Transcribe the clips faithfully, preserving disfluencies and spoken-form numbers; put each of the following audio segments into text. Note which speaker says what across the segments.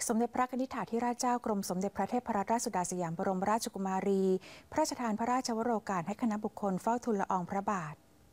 Speaker 1: สมเด็จพระนิธิถาธิราชเจ้ากรมสมเด็จพระเทพรัตนราชสุดาสยามบรมราชกุมารีพระราชทานพระราชวโรกาสให้คณะบุคคลเฝ้าทูลละอองพระบาท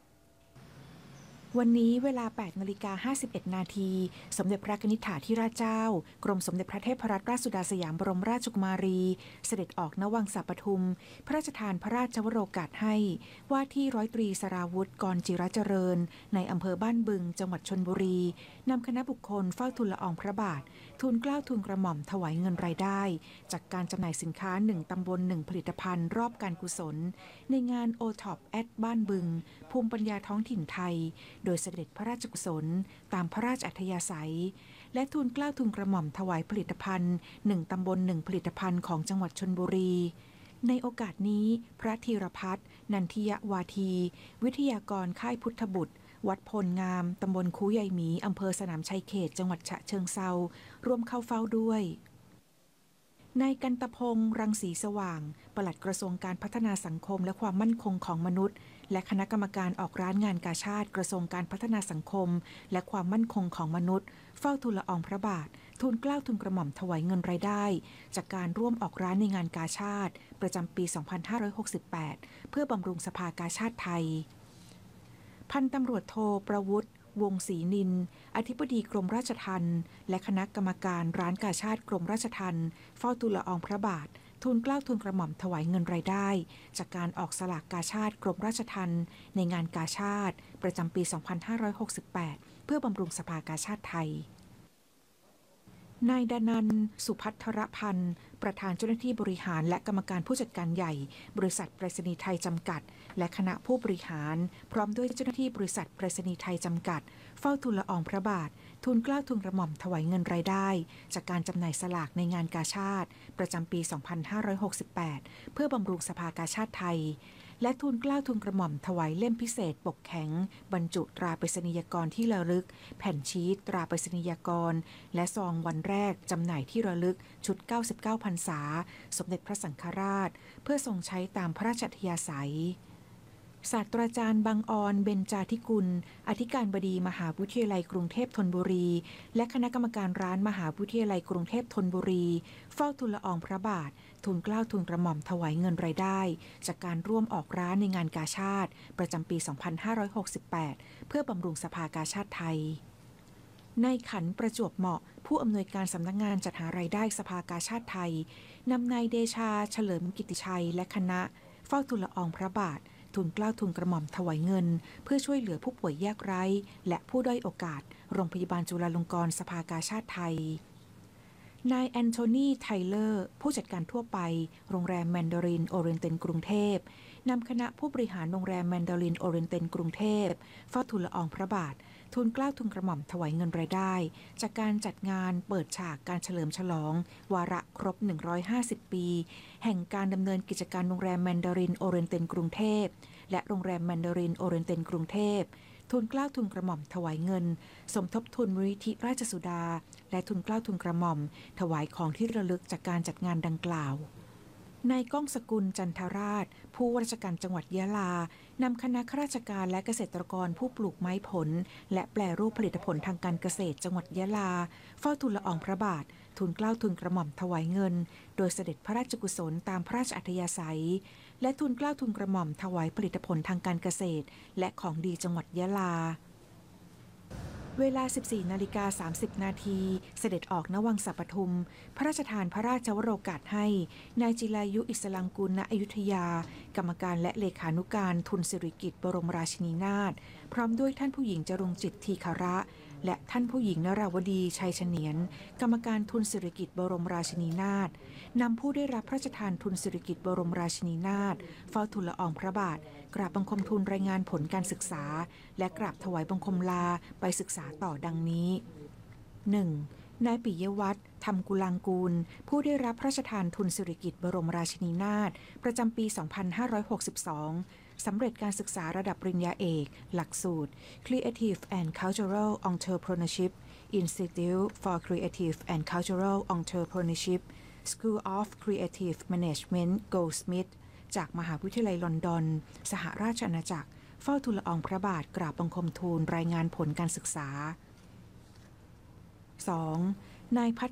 Speaker 1: วันนี้เวลา แปดนาฬิกาห้าสิบเอ็ด นาทีสมเด็จพระนิธิถาธิราชเจ้ากรมสมเด็จพระเทพรัตนราชสุดาสยามบรมราชกุมารีเสด็จออกณวังสาปทุมพระราชทานพระราชวโรกาสให้ว่าที่ร้อยตรีสราวุธกรจิรเจริญในอำเภอบ้านบึงจังหวัดชลบุรีนำคณะบุคคลเฝ้าทูลละอองพระบาททูลเกล้าทูลกระหม่อมถวายเงินรายได้จากการจำหน่ายสินค้าหนึ่งตำบลหนึ่งผลิตภัณฑ์รอบการกุศลในงาน โอ ท็อป แอด บ้านบึงภูมิปัญญาท้องถิ่นไทยโดยเสด็จพระราชกุศลตามพระราชอัธยาศัยและทูลเกล้าทูลกระหม่อมถวายผลิตภัณฑ์หนึ่งตำบลหนึ่งผลิตภัณฑ์ของจังหวัดชลบุรีในโอกาสนี้พระธีรพัฒน์นันทิยวาทีวิทยากรค่ายพุทธบุตรวัดพลงามตำบลคูใหญ่หมีอำเภอสนามชัยเขตจังหวัดฉะเชิงเทราร่วมเข้าเฝ้าด้วยนายกันตพงษ์รังสีสว่างปลัดกระทรวงการพัฒนาสังคมและความมั่นคงของมนุษย์และคณะกรรมการออกร้านงานกาชาดกระทรวงการพัฒนาสังคมและความมั่นคงของมนุษย์เฝ้าทูลละอองพระบาททูลเกล้าทูลกระหม่อมถวายเงินรายได้จากการร่วมออกร้านในงานกาชาดประจำปี สองพันห้าร้อยหกสิบแปด เพื่อบำรุงสภากาชาดไทยพันตำรวจโทประวุฒิวงศรีนินอธิบดีกรมราชทัณฑ์และคณะกรรมการร้านกาชาดกรมราชทัณฑ์เฝ้าทูลละอองพระบาททูลเกล้าทูลกระหม่อมถวายเงินรายได้จากการออกสลากกาชาดกรมราชทัณฑ์ในงานกาชาดประจำปี สองพันห้าร้อยหกสิบแปด เพื่อบำรุงสภากาชาดไทยนายดนันท์สุพัทรพันธ์ประธานเจ้าหน้าที่บริหารและกรรมการผู้จัดการใหญ่บริษัทไปรษณีย์ไทยจำกัดและคณะผู้บริหารพร้อมด้วยเจ้าหน้าที่บริษัทไปรษณีย์ไทยจำกัดเฝ้าทูลละอองพระบาททูลเกล้าทูลกระหม่อมถวายเงินรายได้จากการจำหน่ายสลากในงานกาชาดประจำปี สองพันห้าร้อยหกสิบแปด เพื่อบำรุงสภากาชาดไทยและทูลเกล้าทูลกระหม่อมถวายเล่มพิเศษปกแข็งบรรจุตราไปรษณียากรที่ระลึกแผ่นชีตตราไปรษณียากรและซองวันแรกจำหน่ายที่ระลึกชุดเก้าสิบเก้าพรรษาสมเด็จพระสังฆราชเพื่อทรงใช้ตามพระราชอัธยาศัยศาสตราจารย์บังออนเบญจาธิกุลอธิการบดีมหาวิทยาลัยกรุงเทพธนบุรีและคณะกรรมการร้านมหาวิทยาลัยกรุงเทพธนบุรีเฝ้าทูลละอองพระบาททูลเกล้าทูลกระหม่อมถวายเงินรายได้จากการร่วมออกร้านในงานกาชาดประจำปี สองพันห้าร้อยหกสิบแปด เพื่อบำรุงสภากาชาดไทยนายขันประจวบเหมาะผู้อำนวยการสำนักงานจัดหารายได้สภากาชาดไทยนำนายเดชาเฉลิมกิติชัยและคณะเฝ้าทูลละอองพระบาททูลเกล้าทูลกระหม่อมถวายเงินเพื่อช่วยเหลือผู้ป่วยยากไร้และผู้ด้อยโอกาสโรงพยาบาลจุฬาลงกรณ์สภากาชาดไทยนายแอนโทนีไทเลอร์ผู้จัดการทั่วไปโรงแรมแมนดารินโอเรนเตนกรุงเทพนำคณะผู้บริหารโรงแรมแมนดารินโอเรนเตนกรุงเทพเฝ้าทูลละอองพระบาททูลเกล้าทูลกระหม่อมถวายเงินรายได้จากการจัดงานเปิดฉากการเฉลิมฉลองวาระครบหนึ่งร้อยห้าสิบปีแห่งการดำเนินกิจการโรงแรมแมนดารินโอเรนเตนกรุงเทพและโรงแรมแมนดารินโอเรนเตนกรุงเทพทูลเกล้าทูลกระหม่อมถวายเงินสมทบทุนมูลนิธิราชสุดาและทูลเกล้าทูลกระหม่อมถวายของที่ระลึกจากการจัดงานดังกล่าวนายก้องสกุลจันทราชผู้ว่าราชการจังหวัดยะลานำคณะข้าราชการและเกษตรกรผู้ปลูกไม้ผลและแปรรูปผลิตผลทางการเกษตรจังหวัดยะลาเฝ้าทูลละอองพระบาททูลเกล้าทูลกระหม่อมถวายเงินโดยเสด็จพระราชกุศลตามพระราชอัธยาศัยและทูลเกล้าทูลกระหม่อมถวายผลิตผลทางการเกษตรและของดีจังหวัดยะลาเวลา สิบสี่นาฬิกาสามสิบ นาทีเสด็จออกณวังสาปทุมพระราชทานพระราชวโรกาสให้นายจิรายุอิสลังกูลณอยุธยากรรมการและเลขานุการทุนสิริกิติ์บรมราชินีนาถพร้อมด้วยท่านผู้หญิงจรุงจิตทีฆระและท่านผู้หญิงนราวดีชัยเฉนียนกรรมการทุนสิริกิติ์บรมราชินีนาถนำผู้ได้รับพระราชทานทุนสิริกิติ์บรมราชินีนาถเฝ้าทูลละอองพระบาทกราบบังคมทูลรายงานผลการศึกษาและกราบถวายบังคมลาไปศึกษาต่อดังนี้ หนึ่ง. นายปิยวัฒน์ธรรมกุลังกูลผู้ได้รับพระราชทานทุนสิริกิติ์บรมราชินีนาถประจำปี สองพันห้าร้อยหกสิบสอง สำเร็จการศึกษาระดับปริญญาเอกหลักสูตร Creative and Cultural Entrepreneurship Institute for Creative and Cultural Entrepreneurship School of Creative Management Goldsmith จากมหาวิทยาลัยลอนดอนสหราชอาณาจักรเฝ้าทูลละอองพระบาทกราบบังคมทูลรายงานผลการศึกษา สอง. นายพั